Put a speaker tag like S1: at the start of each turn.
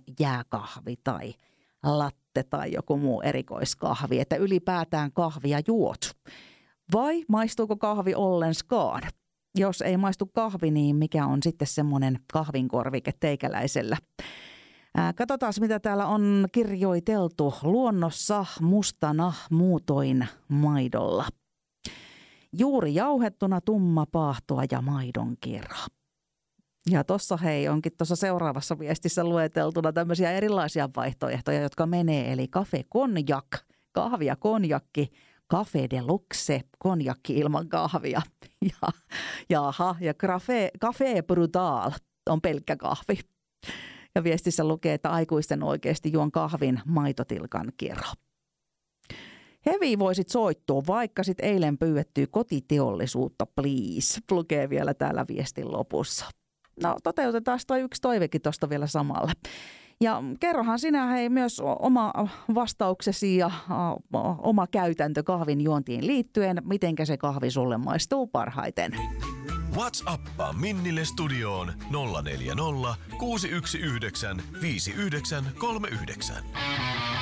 S1: jääkahvi tai latte tai joku muu erikoiskahvi, että ylipäätään kahvia juot. Vai maistuuko kahvi ollenskaan? Jos ei maistu kahvi, niin mikä on sitten semmoinen kahvinkorvike teikäläisellä? Katsotaan, mitä täällä on kirjoiteltu luonnossa mustana muutoin maidolla. Juuri jauhettuna tumma paahtoa ja maidon kera. Ja tuossa onkin tuossa seuraavassa viestissä lueteltuna tämmöisiä erilaisia vaihtoehtoja, jotka menee. Eli cafe konjak, kahvi ja konjakki, cafe deluxe, konjakki ilman kahvia. Ja cafe brutal on pelkkä kahvi. Ja viestissä lukee, että aikuisten oikeasti juon kahvin maitotilkan kera. Hevi voisit soittua, vaikka sit eilen pyydettyä kotiteollisuutta, please, lukee vielä täällä viestin lopussa. No toteutetaan toi yksi toivekin tuosta vielä samalla. Ja kerrohan sinä myös oma vastauksesi ja oma käytäntö kahvin juontiin liittyen, mitenkä se kahvi sulle maistuu parhaiten.
S2: WhatsAppaa Minnille studioon 040 619 5939.